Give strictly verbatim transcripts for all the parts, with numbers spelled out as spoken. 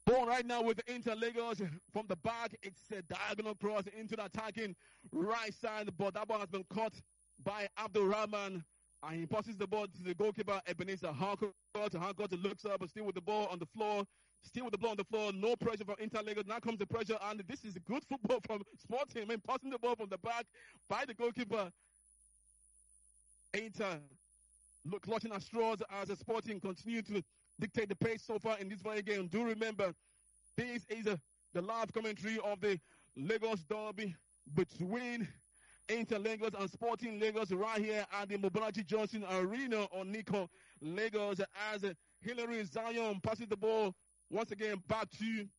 Ball right now with Inter Lagos from the back. It's a diagonal cross into the attacking right side, but that ball has been caught by Abdul Rahman. And he passes the ball to the goalkeeper, Ebenezer Harcourt. Harcourt looks up, but still with the ball on the floor. Still with the ball on the floor. No pressure from Inter Lagos. Now comes the pressure, and this is good football from Sporting. I mean, passing the ball from the back by the goalkeeper. Inter look clutching at straws as the Sporting continue to dictate the pace so far in this very game. Do remember, this is a, the live commentary of the Lagos derby between Inter Lagos and Sporting Lagos right here at the Mobolaji Johnson Arena on Nico Lagos, as Hilary Zion passes the ball once again back to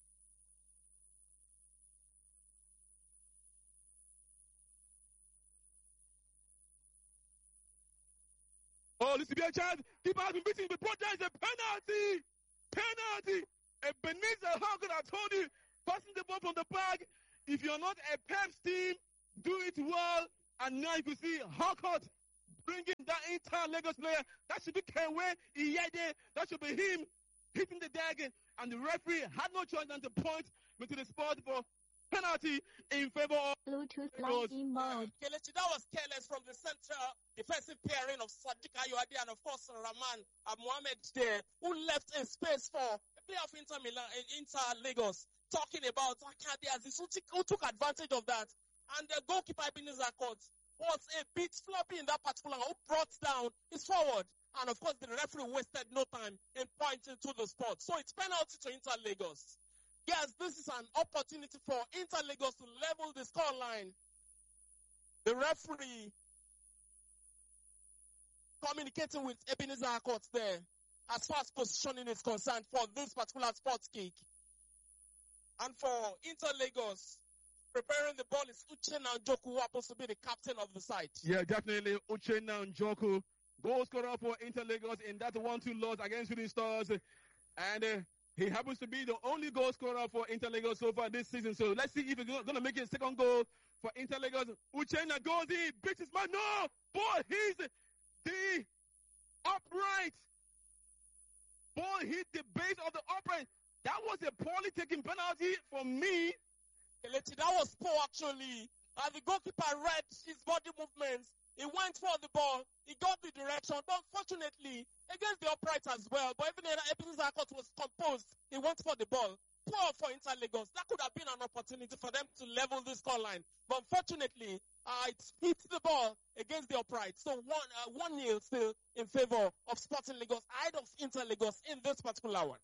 Oh, this will be a chance. Keeper has been beaten, but brought down. It's a penalty. Penalty. Ebenezer Harcourt, I told you, passing the ball from the back. If you're not a Pep's team, do it well. And now you can see Harcourt bringing that entire Lagos player. That should be Kenwe Iyede. That should be him hitting the dagger. And the referee had no choice than to point into the spot for penalty in favor of Bluetooth lightning mode. Kelechi, that was careless from the central defensive pairing of Sadiq Ayoade and of course Rahman Mohamed there, who left a space for a player of Inter Milan and Inter Lagos, talking about Akadi Aziz, who took, who took advantage of that. And the goalkeeper Ebenezer Harcourt was a bit floppy in that particular, who brought down his forward. And of course the referee wasted no time in pointing to the spot. So it's penalty to Inter Lagos. Yes, this is an opportunity for Inter Lagos to level the scoreline. The referee communicating with Ebenezer Harcourt there as far as positioning is concerned for this particular sports kick. And for Inter Lagos, preparing the ball is Uchenna Njoku, who happens to be the captain of the side. Yeah, definitely Uchenna Njoku, goal scorer for Inter Lagos in that one two loss against Shooting Stars. And uh, he happens to be the only goal scorer for Inter Lagos so far this season. So let's see if he's going to make it a second goal for Inter Lagos. Uchenna goes in, beats his man. No! Ball hits the upright. Ball hit the base of the upright. That was a poorly taken penalty for me. That was poor actually. And the goalkeeper read his body movements. He went for the ball. He got the direction. But unfortunately, against the upright as well. But even Ebenezer Harcourt was composed. He went for the ball. Poor for Inter Lagos. That could have been an opportunity for them to level the scoreline. But unfortunately, uh, it hit the ball against the upright. So one, uh, one nil still in favor of Sporting Lagos, ahead of Inter Lagos in this particular one.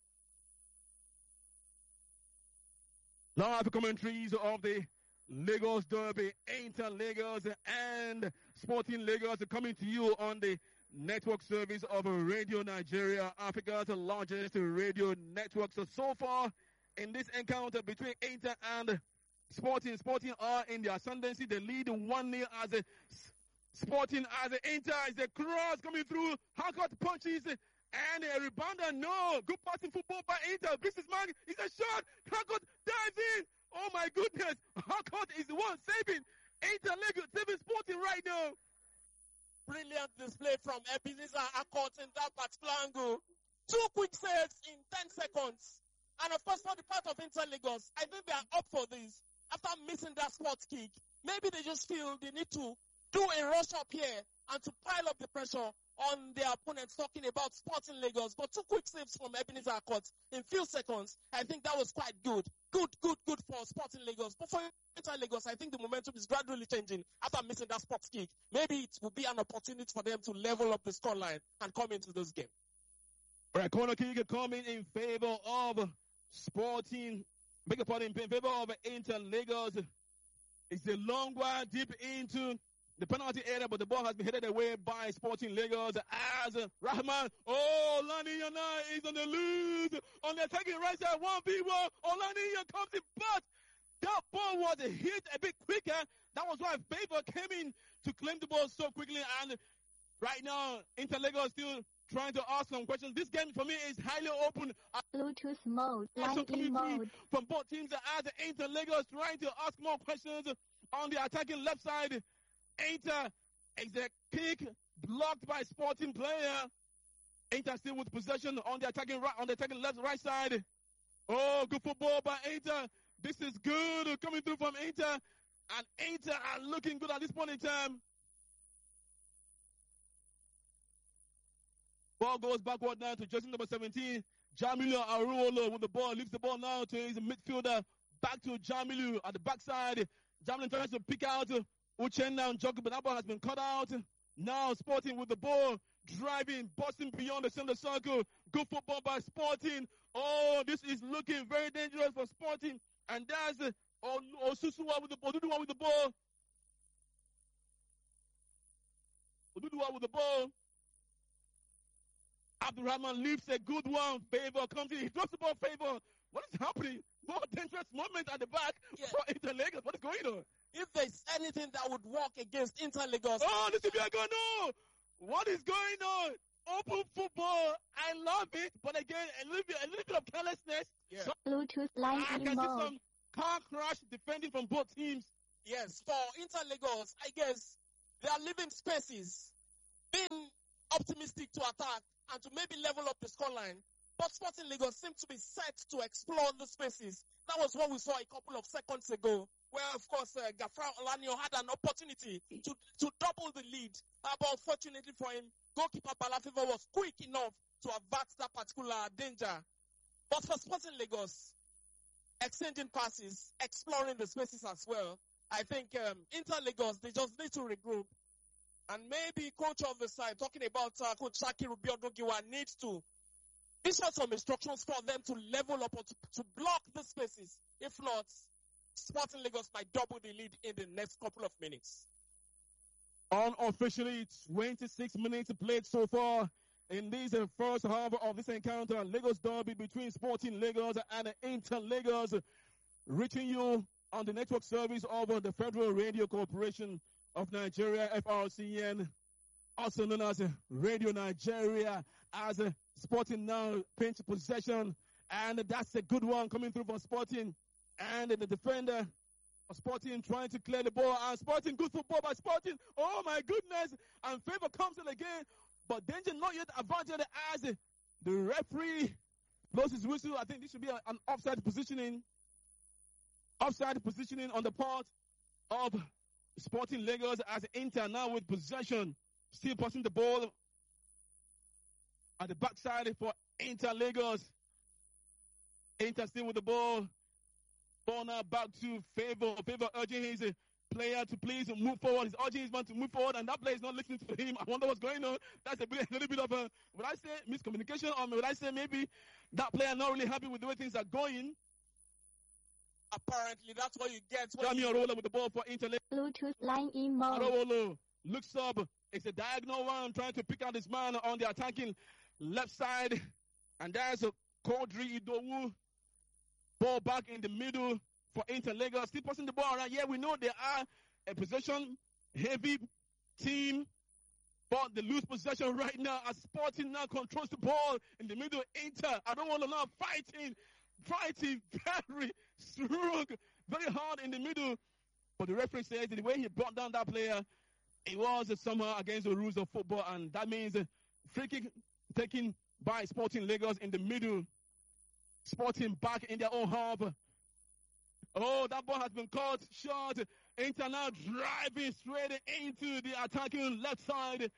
Live commentaries of the Lagos Derby, Inter Lagos and Sporting Lagos are coming to you on the network service of Radio Nigeria, Africa's largest radio network. So, so far in this encounter between Inter and Sporting, Sporting are in the ascendancy. They lead one nil as a Sporting as a Inter is a cross coming through. Harcourt punches and a rebounder. No, good passing football by Inter. Business man is a shot. Harcourt dives in. Oh my goodness, Harcourt is the one saving Inter Lagos, saving Sporting right now. Brilliant display from Ebenezer Harcourt in that particular angle. Two quick saves in ten seconds. And of course, for the part of Inter Lagos, I think they are up for this. After missing that spot kick, maybe they just feel they need to do a rush up here and to pile up the pressure on their opponents, talking about Sporting Lagos. But two quick saves from Ebenezer Harcourt in few seconds. I think that was quite good. Good, good, good for Sporting Lagos. But for Inter Lagos, I think the momentum is gradually changing after missing that spot kick. Maybe it will be an opportunity for them to level up the scoreline and come into this game. Right, corner kick coming in favor of Sporting. Beg your pardon, in favor of Inter Lagos. It's a long one deep into the penalty area, but the ball has been headed away by Sporting Lagos as Rahman. Oh, Olaniyan is on the loose. On the attacking right side, one v one. Olaniyan comes in, but that ball was hit a bit quicker. That was why Favor came in to claim the ball so quickly. And right now, Inter Lagos still trying to ask some questions. This game for me is highly open. Bluetooth mode, lightning mode. From both teams as Inter Lagos trying to ask more questions on the attacking left side. Inter is a kick blocked by Sporting player. Inter still with possession on the attacking right, on the attacking left right side. Oh, good football by Inter. This is good coming through from Inter. And Inter are looking good at this point in time. Ball goes backward now to jersey number seventeen. Jamilu Aruolo with the ball. Leaves the ball now to his midfielder. Back to Jamilu at the backside. Jamilu tries to pick out Uchenna and Joku, but that ball has been cut out. Now Sporting with the ball. Driving, busting beyond the center circle. Good football by Sporting. Oh, this is looking very dangerous for Sporting. And there's oh, Osusua with the ball. Oduduwa with the ball. Oduduwa with the ball. Abdurrahman leaves a good one. Favor comes in. He drops the ball. Favor. What is happening? More dangerous moment at the back Yeah. for Inter Lagos. What is going on? If there's anything that would work against Inter Lagos, Oh, this is going on. What is going on? Open football. I love it. But again, a little bit, a little bit of carelessness. Yeah. So Bluetooth line I in can see mode. some car crash defending from both teams. yes, for Inter Lagos, I guess they are leaving spaces, being optimistic to attack and to maybe level up the scoreline. But Sporting Lagos seem to be set to explore the spaces. That was what we saw a couple of seconds ago, where, of course, uh, Gafra Olanio had an opportunity to, to double the lead. Uh, but unfortunately for him, goalkeeper Balafivo was quick enough to avert that particular danger. But for Sporting Lagos, exchanging passes, exploring the spaces as well, I think um, Inter Lagos, they just need to regroup. And maybe coach of the side, talking about uh, Coach Shaki Rubio-Dogiwa, needs to issue some instructions for them to level up or to, to block the spaces. If not, Sporting Lagos might double the lead in the next couple of minutes. Unofficially, twenty-six minutes played so far in this uh, first half of this encounter. Lagos derby between Sporting Lagos and Inter Lagos, reaching you on the network service of uh, the Federal Radio Corporation of Nigeria, F R C N, also known as uh, Radio Nigeria, as uh, Sporting now pinch possession, and that's a good one coming through from Sporting, and the defender of Sporting trying to clear the ball, and Sporting, good football by Sporting. Oh my goodness, and Favor comes in again, but danger not yet averted as uh, the referee blows his whistle. I think this should be a, an offside positioning, offside positioning on the part of Sporting Lagos, as Inter now with possession, still passing the ball at the backside for Inter Lagos. Inter still with the ball. Ball now back to Favor. Favor urging his player to please move forward. He's urging his man to move forward, and that player is not listening to him. I wonder what's going on. That's a, bit, a little bit of a, would I say, miscommunication, or would I say maybe that player not really happy with the way things are going. Apparently, that's what you get. when Jamiu you- Arola with the ball for Inter Lagos. Bluetooth line in mode. Arowolo looks up. It's a diagonal one, trying to pick out this man on the attacking left side. And there's a Kodri Idowu. Ball back in the middle for Inter Lagos. Still passing the ball around. Yeah, we know they are a possession-heavy team, but they lose possession right now as Sporting now controls the ball in the middle. Inter, I don't want to now fighting, fighting very strong, very hard in the middle. But the referee says that the way he brought down that player, it was somehow against the rules of football, and that means a free kick taken by Sporting Lagos in the middle. Sporting back in their own half. Oh, that ball has been caught short. Inter now driving straight into the attacking left side.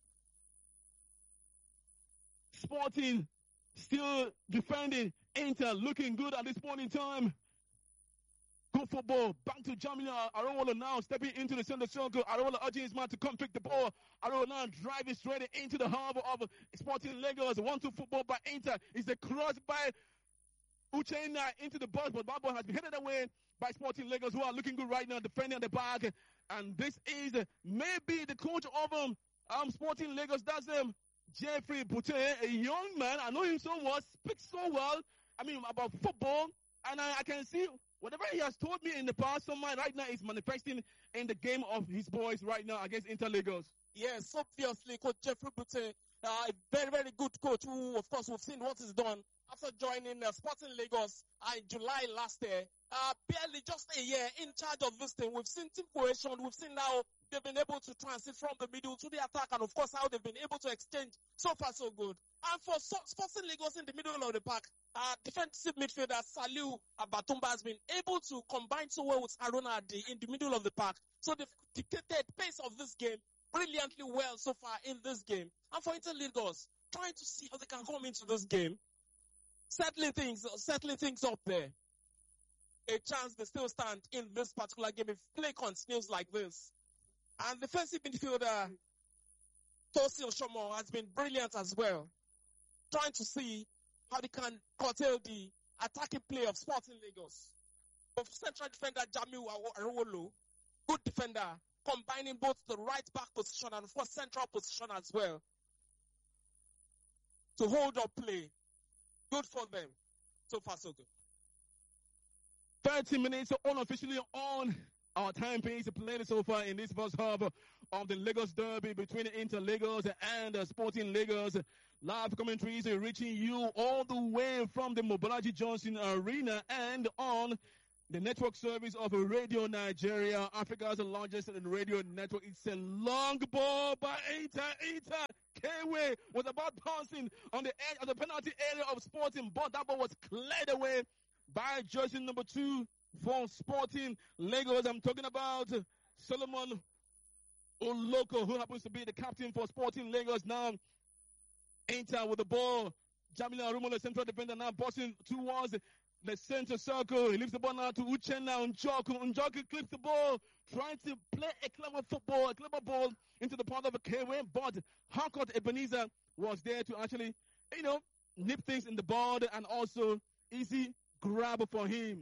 Sporting still defending. Inter looking good at this point in time. Good football. Back to Jamila Arola now stepping into the center circle. Arola urging his man to come pick the ball. Arola now driving straight into the harbor of Sporting Lagos. One two football by Inter. It's a cross by Uchenna into the box, but that ball has been headed away by Sporting Lagos, who are looking good right now, defending at the back. And this is maybe the coach of um, um Sporting Lagos. That's um, Jeffrey Bute, a young man. I know him so well, speaks so well. I mean, about football. And I, I can see whatever he has told me in the past, someone right now is manifesting in the game of his boys right now against Inter Lagos. Yes, obviously, Coach Jeffrey Bute, uh, a very, very good coach who, of course, we've seen what he's done after joining uh, Sporting Lagos uh, in July last year. Uh, barely just a year in charge of this thing. We've seen team cohesion. We've seen how they've been able to transit from the middle to the attack, and of course how they've been able to exchange. So far, so good. And for so- Sporting Lagos in the middle of the park, uh, defensive midfielder Saliu Abatumba has been able to combine so well with Haruna Adi in the middle of the park. So they've dictated pace of this game brilliantly well so far in this game. And for Inter Lagos, trying to see how they can come into this game, settling things, settling things up there. A chance they still stand in this particular game if play continues like this. And defensive midfielder Tosin Oshomo has been brilliant as well, trying to see how they can curtail the attacking play of Sporting Lagos. But central defender Jamiu Arowolo, good defender, combining both the right back position and of course central position as well to hold up play. Good for them. So far, so good. thirty minutes unofficially on our time pace played so far in this first half of the Lagos Derby between Inter Lagos and uh, Sporting Lagos. Live commentaries are reaching you all the way from the Mobolaji Johnson Arena and on the network service of Radio Nigeria, Africa's largest radio network. It's a long ball by Inter. Inter K-Way was about pouncing on the edge of the penalty area of Sporting, but that ball was cleared away by jersey number two for Sporting Lagos. I'm talking about Solomon Oloko, who happens to be the captain for Sporting Lagos now. Inter with the ball. Jamila Arumo, the central defender, now bossing towards the center circle. He leaves the ball now to Uchenna Njoku. Njoku clips the ball, trying to play a clever football, a clever ball into the part of a K-Way, but Harcourt Ebenezer was there to actually, you know, nip things in the bud and also easy grab for him.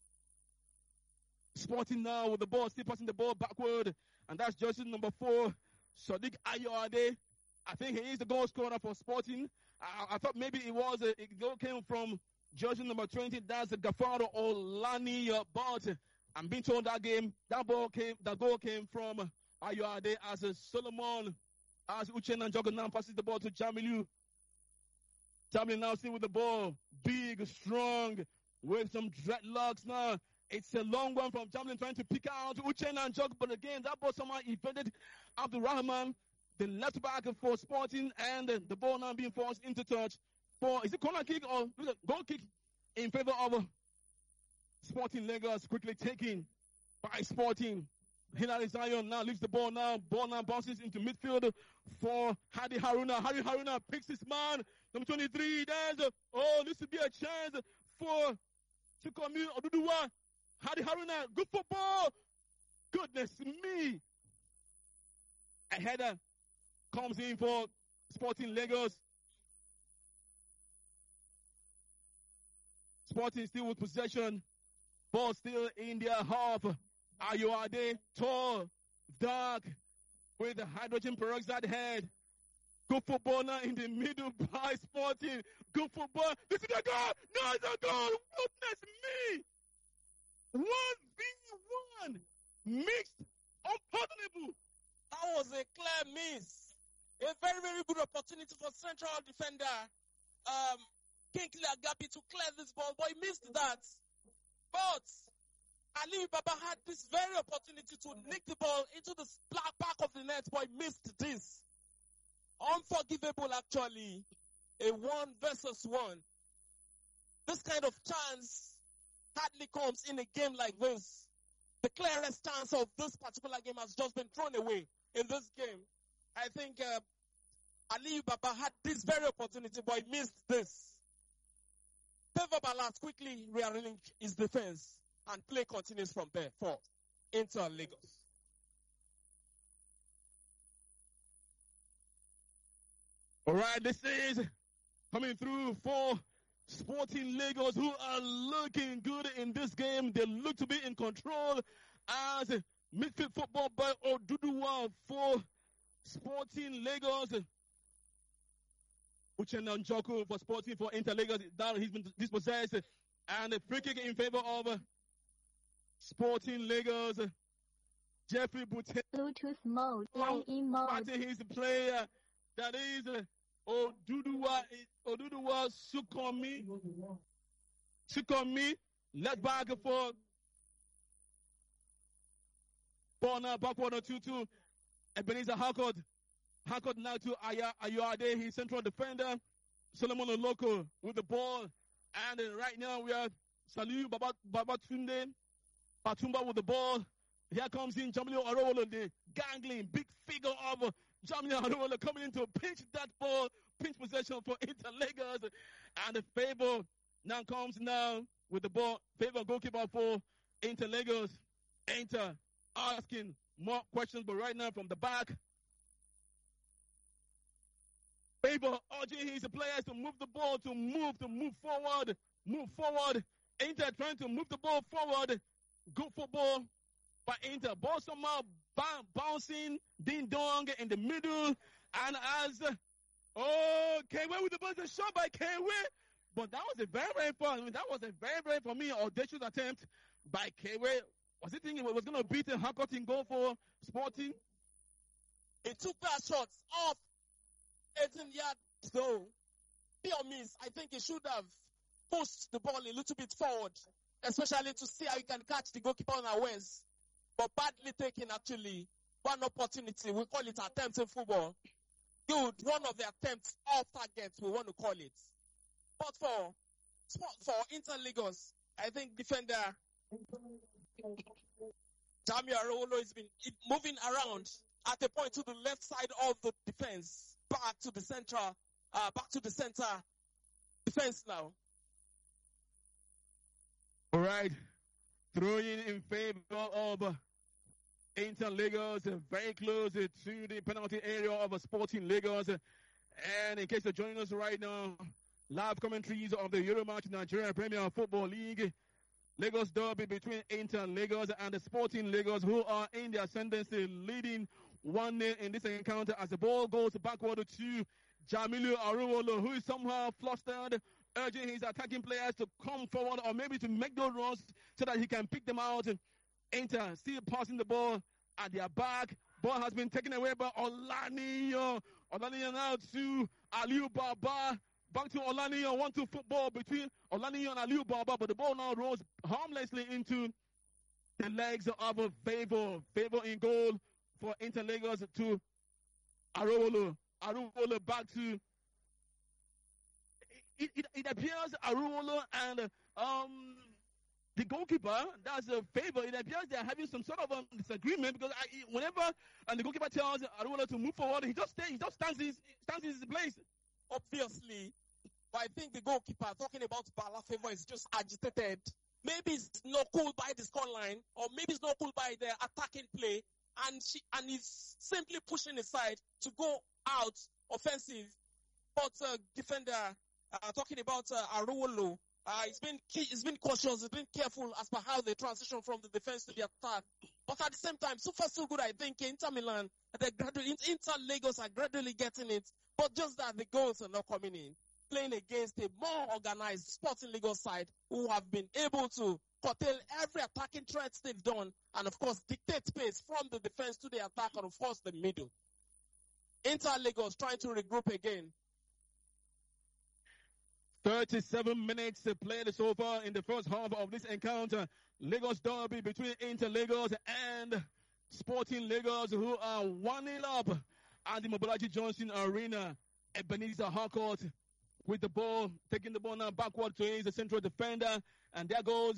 Sporting now with the ball, still passing the ball backward, and that's jersey number four, Sadiq Ayoade. I think he is the goal scorer for Sporting. I, I thought maybe it was a, a goal came from jersey number twenty. That's Gafaro Olani, uh, but I'm being told that game, that ball came, that goal came from Ayoade as a Solomon, as Uchenna Njoku now passes the ball to Jamilu. Jamilu now still with the ball, big, strong, with some dreadlocks now. It's a long one from Jamilu trying to pick out Uchenna Njoku, but again, that ball somehow evaded Abdul Rahman, the left back for Sporting, and the ball now being forced into touch for, is it corner kick or goal kick in favor of Sporting Lagos, quickly taken by Sporting. Hilary Zion now leaves the ball now. Ball now bounces into midfield for Hadi Haruna. Hadi Haruna picks his man. Number twenty-three. There's a, oh, this would be a chance for Chikomi Oduduwa. Hadi Haruna, good football. Goodness me. A header comes in for Sporting Lagos. Sporting still with possession. Ball still in their half. Ayoade, tall, dark, with a hydrogen peroxide head. Good football now in the middle by Sporting. Good football. This is a goal. No, it's a goal. Goodness me. one v one. Mixed. Unpardonable. That was a clear miss. A very, very good opportunity for central defender um, Kingsley Agapi to clear this ball, but he missed that. But Ali Baba had this very opportunity to nick the ball into the back of the net, but he missed this. Unforgivable, actually. A one versus one. This kind of chance hardly comes in a game like this. The clearest chance of this particular game has just been thrown away in this game. I think uh, Ali Baba had this very opportunity, but he missed this. Favor Balas quickly rearranging his defense, and play continues from there for Inter Lagos. All right, this is coming through for Sporting Lagos, who are looking good in this game. They look to be in control as midfield football by Oduduwa for Sporting Lagos. Uchenna Njoku for Sporting for Inter Lagos. Down, he's been dispossessed. And a free kick in favor of Sporting Lagos. Jeffrey Boutet. Bluetooth mode, line in mode. He's the player that is Oduduwa, Oduduwa, Sukomi, Sukomi, left back for Bona, backward two two. Ebenezer Harcourt. Harcourt now to Aya Ayuade, his central defender. Solomon Oloko with the ball. And uh, right now we have Saliu Baba, Babatunde Batumba with the ball. Here comes in Jamilio Arowolo, the gangling big figure of uh, Jamilio Arowolo coming in to pinch that ball, pinch possession for Inter Lagos. And the favor now comes now with the ball. Favor goalkeeper for Inter Lagos. Inter asking more questions, but right now from the back, Favor urging his players to move the ball, to move, to move forward, move forward. Inter trying to move the ball forward. Good football by Inter. Ball somehow b- bouncing, ding dong in the middle, and as oh, K-Way with the ball, the shot by K-Way. But that was a very, very fun. I mean, that was a very, very, for me, audacious attempt by K-Way. Was he thinking he was going to beat a Harcourt in goal for Sporting? He took that shot off eighteen yards though. Pure miss. I think he should have pushed the ball a little bit forward, especially to see how he can catch the goalkeeper unawares. But badly taken, actually. One opportunity. We call it attempt in football. Good. One of the attempts off target, we want to call it. But for, for Inter Lagos, I think defender Jamilio Arowolo has been moving around at a point to the left side of the defense, back to the central, uh, back to the center defense now. All right, throwing in favor of Inter Lagos, very close to the penalty area of Sporting Lagos. And in case you're joining us right now, live commentaries of the Euromatch Nigeria Premier Football League. Lagos derby between Inter Lagos and the Sporting Lagos, who are in the ascendancy, leading one nil in this encounter as the ball goes backward to Jamilio Arowolo, who is somehow flustered, urging his attacking players to come forward or maybe to make those runs so that he can pick them out. Inter still passing the ball at their back. Ball has been taken away by Olaniyan. Olaniyan now to Aliu Baba. Back to Olaniyan, one two football between Olaniyan and Aliu Baba, but the ball now rolls harmlessly into the legs of Favor. Favor in goal for Inter Lagos to Arowolo. Arowolo back to, it, it, it appears Arowolo and um, the goalkeeper, that's a Favor, it appears they're having some sort of um, disagreement because I, whenever and the goalkeeper tells Arowolo to move forward, he just stays, he just stands in his, stands in his place. Obviously. But I think the goalkeeper, talking about Bala Favor, is just agitated. Maybe it's not cool by the scoreline, or maybe it's not cool by the attacking play, and she and he's simply pushing aside to go out offensive. But uh, defender, uh, talking about uh, Arowolo, uh, he's been he's been cautious, he's been careful as per how they transition from the defense to the attack. But at the same time, so far so good. I think Inter Milan, they gradually, Inter Lagos are gradually getting it, but just that the goals are not coming in. Playing against a more organized Sporting Lagos side who have been able to curtail every attacking threat they've done and, of course, dictate pace from the defense to the attack and, of course, the middle. Inter Lagos trying to regroup again. thirty-seven minutes played so far in the first half of this encounter. Lagos derby between Inter Lagos and Sporting Lagos, who are one nil up at the Mobolaji Johnson Arena. Ebenezer Harcourt with the ball, taking the ball now backward to his central defender. And there goes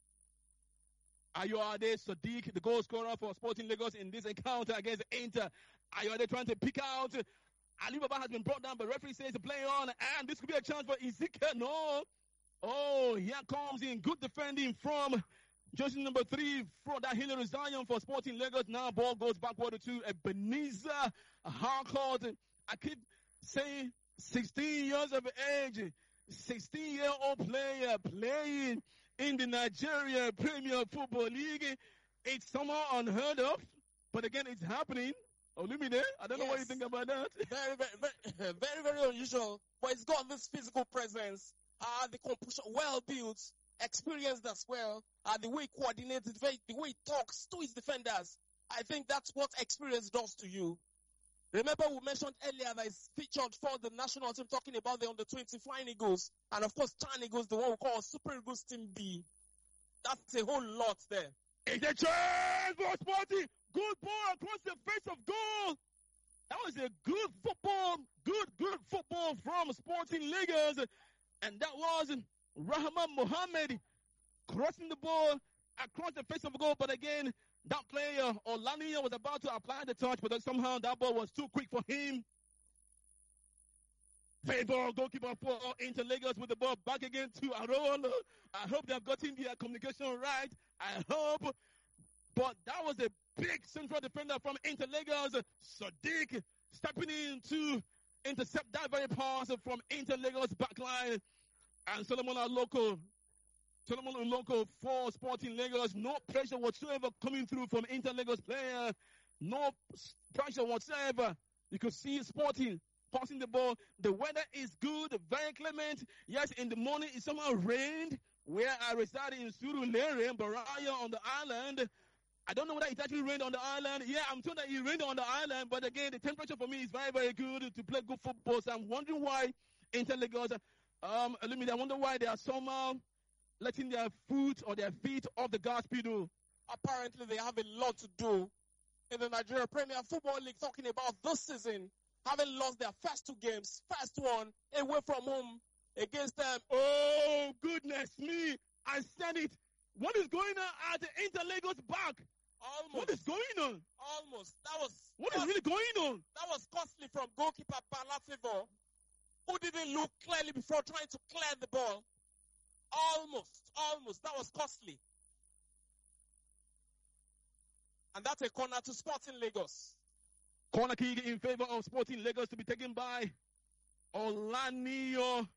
Ayuade Sadiq, the goal scorer for Sporting Lagos in this encounter against Inter. Ayuade trying to pick out. Ali Baba has been brought down, but referee says to play on. And this could be a chance for Ezekiel. No. Oh, here comes in good defending from jersey number three, for that Hilary Zion for Sporting Lagos. Now ball goes backward to Ebenezer Harcourt. I keep saying sixteen years of age, sixteen-year-old player playing in the Nigeria Premier Football League. It's somehow unheard of, but again, it's happening. Olumide, I don't yes. know what you think about that. Very, very, very, very, very unusual. But it's got this physical presence, uh, the composure, well built, experienced as well, uh, the way he coordinates, the way, the way he talks to his defenders. I think that's what experience does to you. Remember we mentioned earlier that it's featured for the national team, talking about the under twenty Flying Eagles. And of course, Chan Eagles, the one we call Super Eagles Team B. That's a whole lot there. It's a chance for Sporting. Good ball across the face of goal. That was a good football, good, good football from Sporting Lagos. And that was Rahman Mohammed crossing the ball across the face of the goal. But again, that player, Olania, was about to apply the touch, but somehow that ball was too quick for him. Favor goalkeeper for Inter Lagos with the ball back again to Arolo. I hope they have gotten their communication right. I hope. But that was a big central defender from Inter Lagos. Sadiq stepping in to intercept that very pass from Inter Lagos backline. And Solomon Aloko. Solomon Aloko for Sporting Lagos. No pressure whatsoever coming through from Inter Lagos player. No pressure whatsoever. You could see Sporting passing the ball. The weather is good, very clement. Yes, in the morning it somehow rained where I reside in Surulere, Baraya on the island. I don't know whether it actually rained on the island. Yeah, I'm told that it rained on the island, but again, the temperature for me is very, very good to play good football. So I'm wondering why Inter Lagos, um, I wonder why they are somehow letting their foot or their feet off the gas pedal. Apparently, they have a lot to do in the Nigeria Premier Football League, talking about this season, having lost their first two games, first one away from home against them. Oh, goodness me. I said it. What is going on at the Inter Lagos back? Almost. What is going on? Almost. That was. What is really going on? That was costly from goalkeeper Palafevo, who didn't look clearly before trying to clear the ball. Almost. Almost. That was costly. And that's a corner to Sporting Lagos. Corner kick in favor of Sporting Lagos to be taken by Olanio.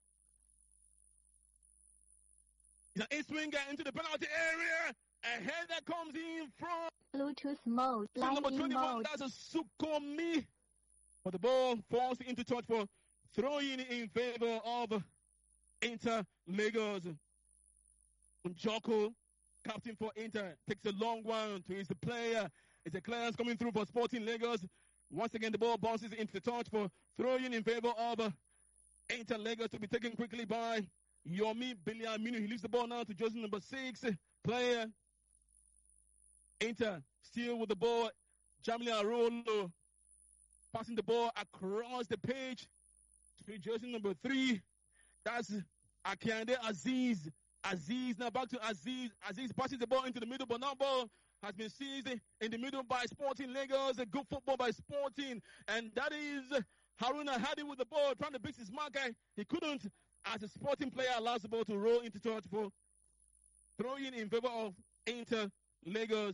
He's an in-swinger into the penalty area. A header comes in from Bluetooth mode, line number in twenty-one. mode. That's a Sukomi. But the ball falls into touch for throwing in favor of Inter Lagos. Njoko, captain for Inter, takes a long one to his player. It's a clearance coming through for Sporting Lagos. Once again, the ball bounces into the touch for throwing in favor of Inter Lagos to be taken quickly by Yomi Biliaminu. He leaves the ball now to jersey number six player. Inter still with the ball. Jamili Arolo passing the ball across the page to jersey number three. That's Akiande Aziz. Aziz now back to Aziz. Aziz passes the ball into the middle, but now ball has been seized in the middle by Sporting Lagos. A good football by Sporting. And that is Haruna Hadi with the ball trying to beat his marker. He couldn't, as a Sporting player allows the ball to roll into touch for throwing in favor of Inter Lagos.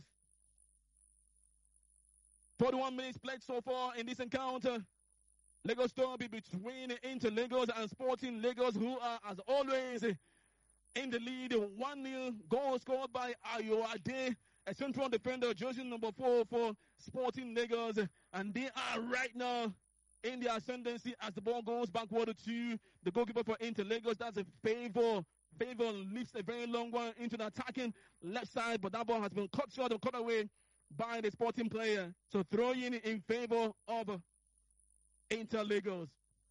forty-one minutes played so far in this encounter. Lagos derby between Inter Lagos and Sporting Lagos, who are, as always, in the lead. one nil goal scored by Ayo Ade, a central defender, jersey number four for Sporting Lagos. And they are right now in the ascendancy as the ball goes backward to the goalkeeper for Inter Lagos. That's a favor. Favor lifts a very long one into the attacking left side, but that ball has been cut short and cut away by the Sporting player. So throwing in in favor of Inter Lagos.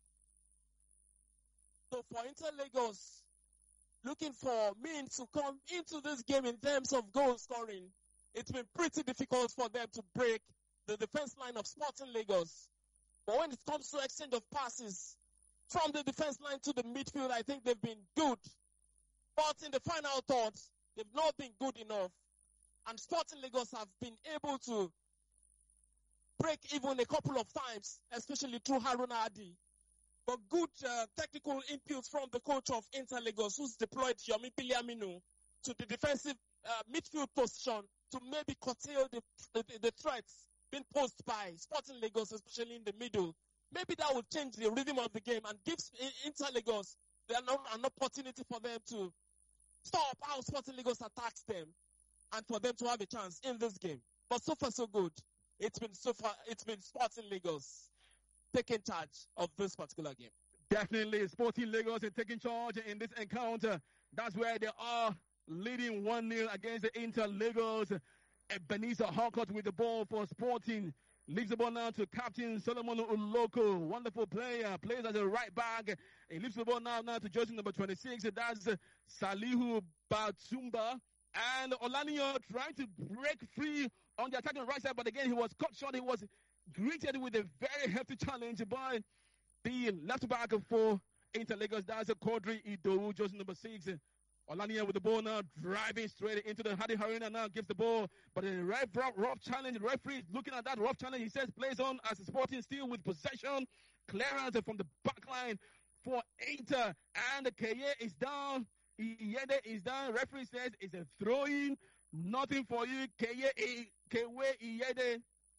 So for Inter Lagos, looking for means to come into this game in terms of goal scoring, it's been pretty difficult for them to break the defense line of Sporting Lagos. But when it comes to exchange of passes from the defense line to the midfield, I think they've been good. But in the final thoughts, they've not been good enough. And Sporting Lagos have been able to break even a couple of times, especially through Haruna Adi. But good uh, technical inputs from the coach of Inter Lagos, who's deployed Yomi Biliaminu to the defensive uh, midfield position to maybe curtail the, the, the threats being posed by Sporting Lagos, especially in the middle. Maybe that will change the rhythm of the game and gives Inter Lagos an, an opportunity for them to stop how Sporting Lagos attacks them and for them to have a chance in this game. But so far so good. It's been so far, it's been Sporting Lagos taking charge of this particular game. Definitely, Sporting Lagos is taking charge in this encounter. That's where they are leading one nil against the Inter Lagos. Ebenezer Harcourt with the ball for Sporting. Leaves the ball now to Captain Solomon Uloko. Wonderful player. Plays as a right back. He leaves the ball now, now to jersey number twenty-six. That's uh, Salihu Batumba. And Olanio trying to break free on the attacking right side. But again, he was cut short. He was greeted with a very hefty challenge by the left back for Inter Lagos. That's a Quadri Idowu, jersey number six. Olania with the ball now, driving straight into the Hadi Haruna now gives the ball, but a rough, rough, rough challenge. The referee looking at that rough challenge. He says plays on as a Sporting still with possession. Clearance from the back line for Inter, and the Keye is down. Iyede is down. Referee says it's a throw-in. Nothing for you. Keye Iyede.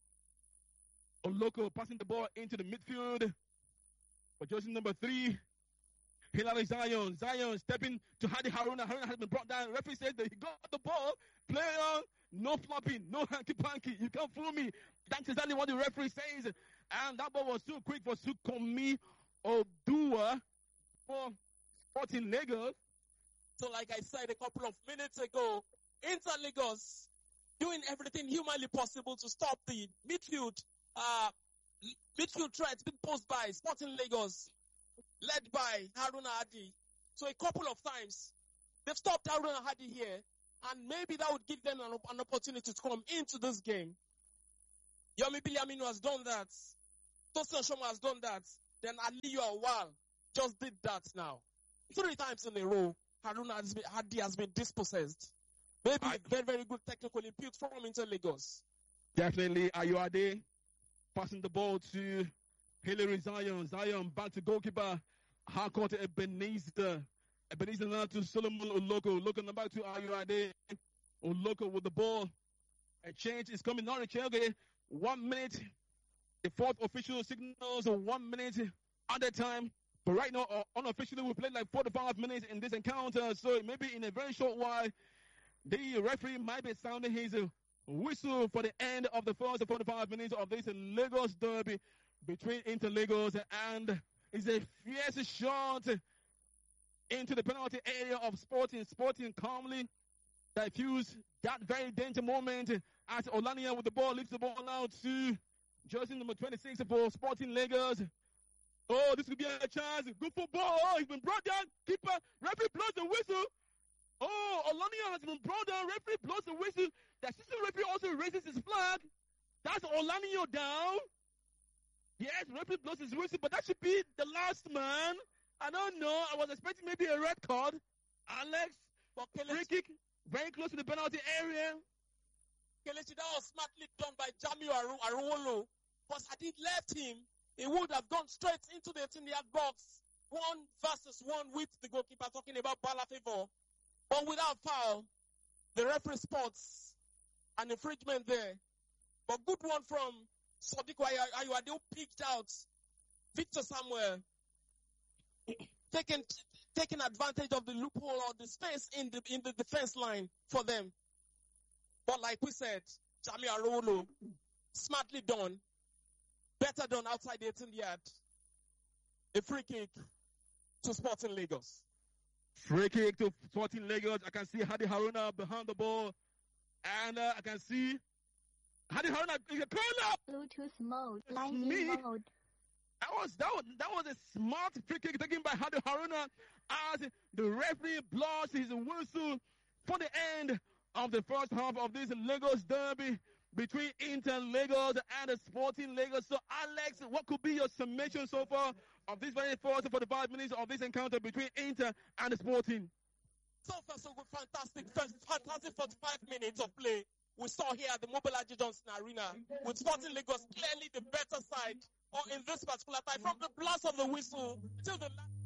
Oloko passing the ball into the midfield for jersey number three. Hilary Zion. Zion stepping to Hadi Haruna. Haruna has been brought down. Referee says that he got the ball. Play on. No flopping. No hanky-panky. You can't fool me. That's exactly what the referee says. And that ball was too quick for Sukomi Odua for Sporting Lagos. So like I said a couple of minutes ago, Inter Lagos doing everything humanly possible to stop the midfield, uh, midfield threat being posed by Sporting Lagos, led by Haruna Hadi. So a couple of times, they've stopped Haruna Hadi here, and maybe that would give them an, an opportunity to come into this game. Yomi Biliamino has done that. Tosin Shoma has done that. Then Aliyu Awal just did that now. Three times in a row, Haruna Hadi has been dispossessed. Maybe I, very, very good technical input from Inter Lagos. Definitely, Ayuade passing the ball to Hilary Zion. Zion back to goalkeeper Harcourt Ebenezer. Ebenezer now to Solomon Uloko. Uloko now back to Ayuade. Uloko with the ball. A change is coming on. Okay. One minute. The fourth official signals one minute at a time. But right now, uh, unofficially, we played like forty-five minutes in this encounter. So maybe in a very short while, the referee might be sounding his uh, whistle for the end of the first forty-five minutes of this Lagos derby between Inter Lagos and it's a fierce shot into the penalty area of Sporting. Sporting calmly diffuse that very danger moment as Olania with the ball lifts the ball out to jersey number twenty-six for Sporting Lagos. Oh, this could be a chance. Good football. Oh, he's been brought down. Keeper, referee blows the whistle. Oh, Olania has been brought down. Referee blows the whistle. The assistant referee also raises his flag. That's Olania down. Yes, referee blows his whistle, but that should be the last man. I don't know. I was expecting maybe a red card. Alex, free kick, very close to the penalty area. Kelechi, that was smartly done by Jamiu Aruwolo. Because had he left him, he would have gone straight into the eighteen-yard box. One versus one with the goalkeeper, talking about Balafevo. But without foul, the referee spots an infringement there. But good one from Sadiq Ayuade, who picked out Victor Samuel, taking taking advantage of the loophole or the space in the in the defense line for them. But like we said, Jamiu Aruwolo, smartly done, better done outside the eighteen yard. A free kick to Sporting Lagos. Free kick to Sporting Lagos. I can see Hadi Haruna behind the ball. And uh, I can see Hadi Haruna in the corner. Bluetooth mode. Line in mode. That was, that, was, that was a smart free kick taken by Hadi Haruna as the referee blows his whistle for the end of the first half of this Lagos derby between Inter Lagos and the Sporting Lagos. So, Alex, what could be your summation so far of this very first forty-five minutes of this encounter between Inter and the Sporting? So far, so good. Fantastic. Fantastic forty-five minutes of play. We saw here at the Mobolaji Johnson Arena with Sporting Lagos clearly the better side or in this particular time from the blast of the whistle till the last.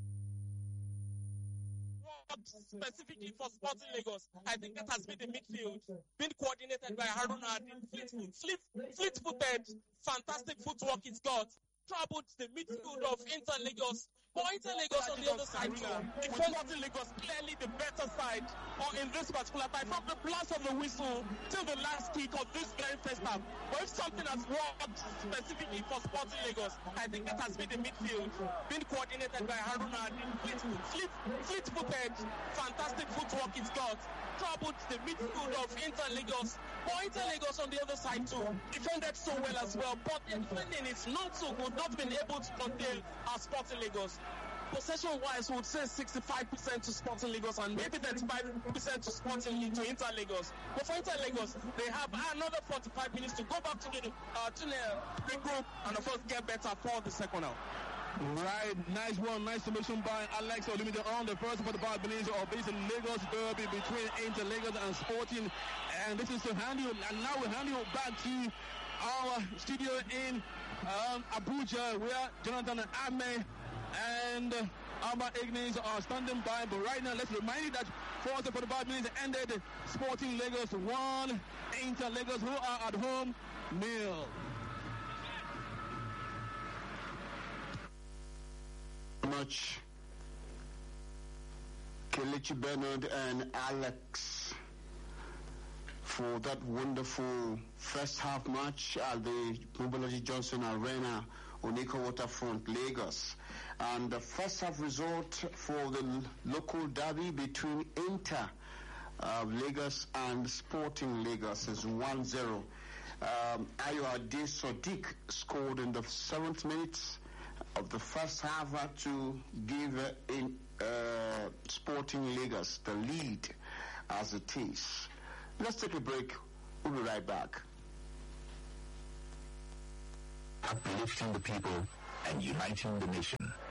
Specifically for Sporting Lagos, I think that has been the midfield, been coordinated by Haruna Fleetfoot. Fleet-footed, fantastic footwork it's got. Troubled the midfield of Inter Lagos But Inter Lagos on the other side too. Sporting Lagos clearly the better side or in this particular time. From the blast of the whistle till the last kick of this very first half. But if something has worked specifically for Sporting Lagos, I think that has been the midfield, being coordinated by Haruna. Fleet, fleet-footed, fantastic footwork it's got. Troubled the midfield of Inter Lagos. But Inter Lagos on the other side too, defended so well as well. But the defending is not so good, not been able to contain our Sporting Lagos. Possession-wise, we would say sixty-five percent to Sporting Lagos and maybe thirty-five percent to Sporting to Inter Lagos. But for Inter Lagos, they have another forty-five minutes to go back to the uh, to the regroup and of course get better for the second half. Right, nice one, nice submission by Alex Olumide on the first for the ball beneath of this Lagos derby between Inter Lagos and Sporting. And this is to hand you, and now we hand you back to our studio in um, Abuja, where Jonathan Ame and uh, Alba Ignis are standing by. But right now, let's remind you that first for the ball beneath ended Sporting Lagos one, Inter Lagos, who are at home, nil. Much Kelechi Bernard and Alex for that wonderful first half match at the Mobolaji Johnson Arena, Oniko Waterfront, Lagos. And the first half result for the local derby between Inter uh, Lagos and Sporting Lagos is one zero. Um, Ayo Ade Sodiq scored in the seventh minute of the first half to give uh, in uh, Sporting Lagos the lead as it is. Let's take a break. We'll be right back. Uplifting the people and uniting the nation.